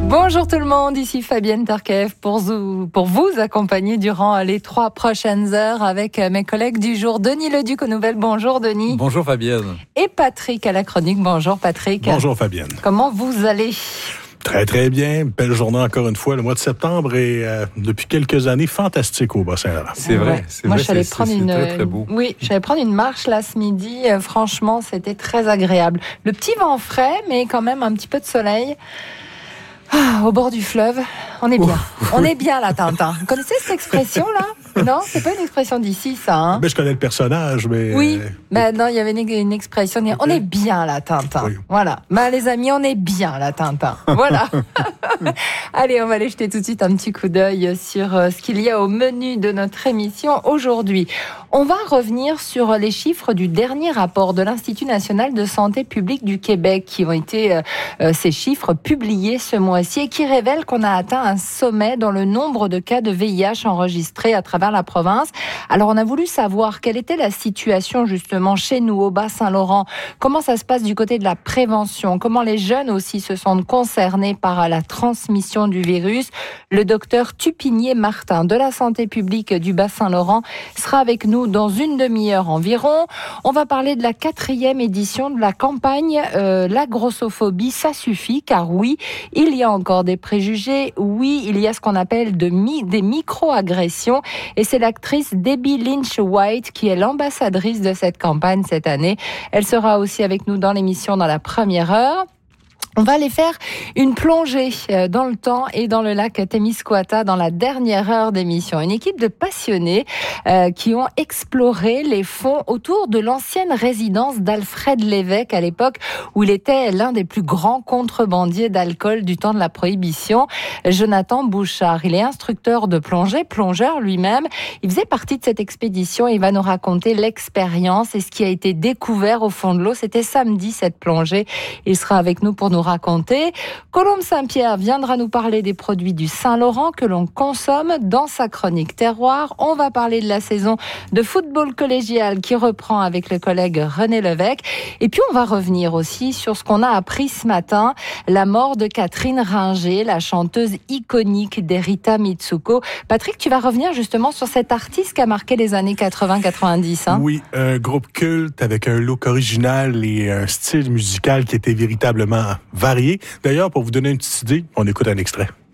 Bonjour tout le monde, ici Fabienne Tarkev pour vous accompagner durant les 3 prochaines heures avec mes collègues du jour. Denis Leduc aux nouvelles. Bonjour Denis. Bonjour Fabienne. Et Patrick à la chronique. Bonjour Patrick. Bonjour Fabienne. Comment vous allez ? Très très bien. Belle journée encore une fois. Le mois de septembre est depuis quelques années fantastique au Bas-Saint-Laurent. C'est vrai. Moi, j'allais prendre très, très beau. Oui, j'allais prendre une marche là ce midi. Franchement, c'était très agréable. Le petit vent frais, mais quand même un petit peu de soleil. Au bord du fleuve, on est bien. On est bien là, Tintin. Vous connaissez cette expression-là ? Non, c'est pas une expression d'ici, ça. Hein? Mais je connais le personnage, mais... Oui, non, il y avait une expression. Okay. On est bien là, Tintin. Oui. Voilà. Les amis, on est bien là, Tintin. Voilà. Allez, on va aller jeter tout de suite un petit coup d'œil sur ce qu'il y a au menu de notre émission aujourd'hui. On va revenir sur les chiffres du dernier rapport de l'Institut national de santé publique du Québec, qui ont été ces chiffres publiés ce mois-ci et qui révèlent qu'on a atteint un sommet dans le nombre de cas de VIH enregistrés à travers la province. Alors, on a voulu savoir quelle était la situation justement chez nous, au Bas-Saint-Laurent. Comment ça se passe du côté de la prévention? Comment les jeunes aussi se sentent concernés par la transmission du virus? Le docteur Tupinier-Martin de la santé publique du Bas-Saint-Laurent sera avec nous dans une demi-heure environ. On va parler de la 4e édition de la campagne La grossophobie, ça suffit, car oui, il y a encore des préjugés. Oui, il y a ce qu'on appelle des micro-agressions. Et c'est l'actrice Debbie Lynch-White qui est l'ambassadrice de cette campagne cette année. Elle sera aussi avec nous dans l'émission dans la première heure. On va aller faire une plongée dans le temps et dans le lac Témiscouata dans la dernière heure d'émission. Une équipe de passionnés qui ont exploré les fonds autour de l'ancienne résidence d'Alfred Lévesque à l'époque où il était l'un des plus grands contrebandiers d'alcool du temps de la Prohibition. Jonathan Bouchard, il est instructeur de plongée, plongeur lui-même. Il faisait partie de cette expédition et il va nous raconter l'expérience et ce qui a été découvert au fond de l'eau. C'était samedi cette plongée. Il sera avec nous pour nous raconter. Colombe Saint-Pierre viendra nous parler des produits du Saint-Laurent que l'on consomme dans sa chronique terroir. On va parler de la saison de football collégial qui reprend avec le collègue René Lévesque. Et puis on va revenir aussi sur ce qu'on a appris ce matin, la mort de Catherine Ringer, la chanteuse iconique des Rita Mitsuko. Patrick, tu vas revenir justement sur cet artiste qui a marqué les années 80-90. Hein? Oui, un groupe culte avec un look original et un style musical qui était véritablement varié. D'ailleurs, pour vous donner une petite idée, on écoute un extrait.